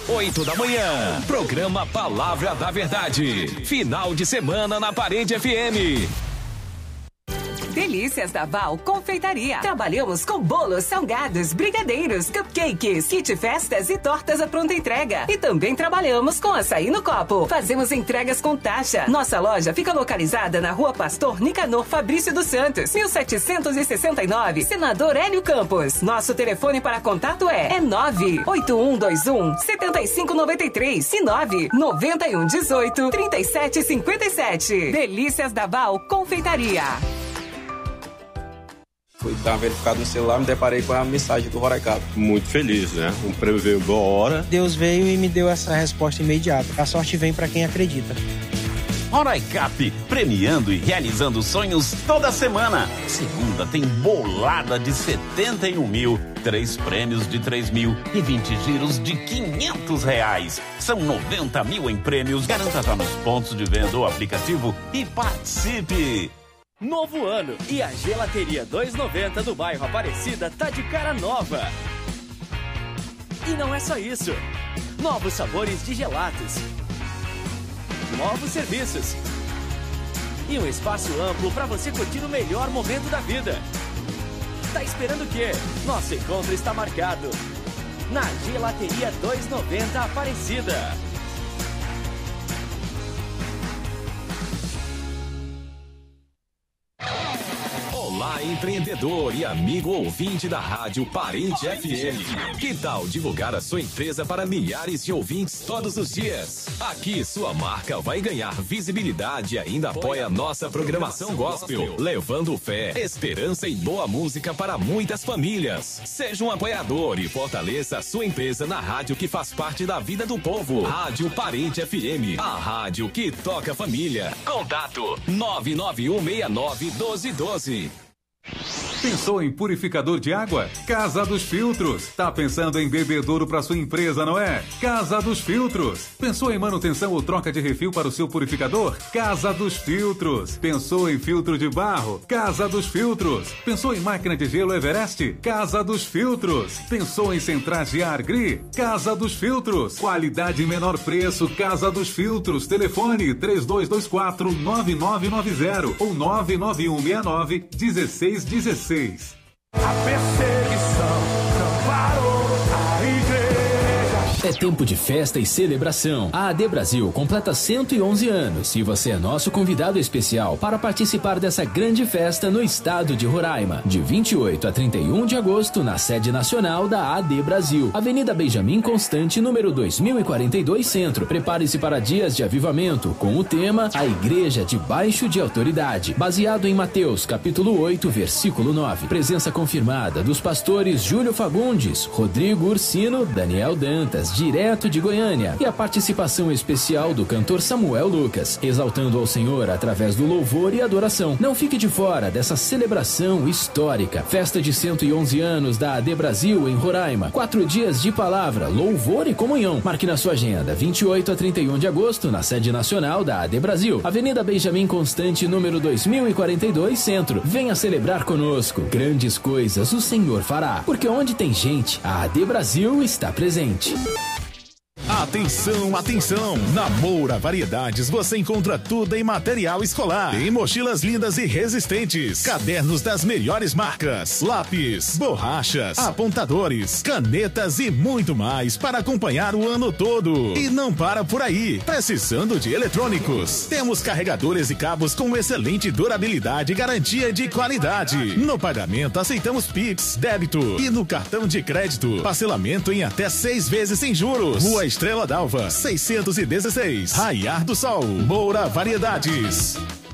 8 da manhã. Programa Palavra da Verdade. Final de semana na Parede FM. Delícias da Val Confeitaria. Trabalhamos com bolos, salgados, brigadeiros, cupcakes, kit festas e tortas à pronta entrega. E também trabalhamos com açaí no copo. Fazemos entregas com taxa. Nossa loja fica localizada na Rua Pastor Nicanor Fabrício dos Santos, 1769, Senador Hélio Campos. Nosso telefone para contato é 98121-7593 e 99118-3757. Delícias da Val Confeitaria. Fui dar uma verificada no celular, me deparei com a mensagem do Roraicap. Muito feliz, né? Um prêmio veio boa hora. Deus veio e me deu essa resposta imediata. A sorte vem para quem acredita. Roraicap, premiando e realizando sonhos toda semana. Segunda tem bolada de 71 mil, 3 prêmios de 3 mil e 20 giros de R$500. São 90 mil em prêmios. Garanta já nos pontos de venda ou aplicativo e participe. Novo ano e a Gelateria 290 do bairro Aparecida tá de cara nova. E não é só isso. Novos sabores de gelatos. Novos serviços. E um espaço amplo para você curtir o melhor momento da vida. Tá esperando o quê? Nosso encontro está marcado na Gelateria 290 Aparecida. Olá, empreendedor e amigo ouvinte da Rádio Parente FM. Que tal divulgar a sua empresa para milhares de ouvintes todos os dias? Aqui sua marca vai ganhar visibilidade e ainda apoia a nossa programação gospel, levando fé, esperança e boa música para muitas famílias. Seja um apoiador e fortaleça a sua empresa na rádio que faz parte da vida do povo. Rádio Parente FM, a rádio que toca a família. Contato 991691212. Pensou em purificador de água? Casa dos Filtros. Tá pensando em bebedouro para sua empresa, não é? Casa dos Filtros. Pensou em manutenção ou troca de refil para o seu purificador? Casa dos Filtros. Pensou em filtro de barro? Casa dos Filtros. Pensou em máquina de gelo Everest? Casa dos Filtros. Pensou em centrais de ar Gri? Casa dos Filtros. Qualidade e menor preço. Casa dos Filtros. Telefone 3224-9990 ou 99169-1616. A perseguição não parou, a igreja. É tempo de festa e celebração. A AD Brasil completa 111 anos e você é nosso convidado especial para participar dessa grande festa no estado de Roraima, de 28 a 31 de agosto, na sede nacional da AD Brasil, Avenida Benjamin Constante, número 2042 Centro. Prepare-se para dias de avivamento com o tema A Igreja Debaixo de Autoridade, baseado em Mateus, capítulo 8, versículo 9. Presença confirmada dos pastores Júlio Fagundes, Rodrigo Ursino, Daniel Dantas, direto de Goiânia, e a participação especial do cantor Samuel Lucas, exaltando ao Senhor através do louvor e adoração. Não fique de fora dessa celebração histórica. Festa de 111 anos da AD Brasil em Roraima. 4 dias de palavra, louvor e comunhão. Marque na sua agenda, 28 a 31 de agosto, na sede nacional da AD Brasil, Avenida Benjamin Constante, número 2042 Centro. Venha celebrar conosco. Grandes coisas o Senhor fará, porque onde tem gente, a AD Brasil está presente. Atenção, atenção! Na Moura Variedades você encontra tudo em material escolar. Tem mochilas lindas e resistentes, cadernos das melhores marcas, lápis, borrachas, apontadores, canetas e muito mais para acompanhar o ano todo. E não para por aí. Precisando de eletrônicos? Temos carregadores e cabos com excelente durabilidade e garantia de qualidade. No pagamento aceitamos Pix, débito e no cartão de crédito. Parcelamento em até 6 vezes sem juros. Rua Estrela d'Alva, 616, Raiar do Sol. Moura Variedades.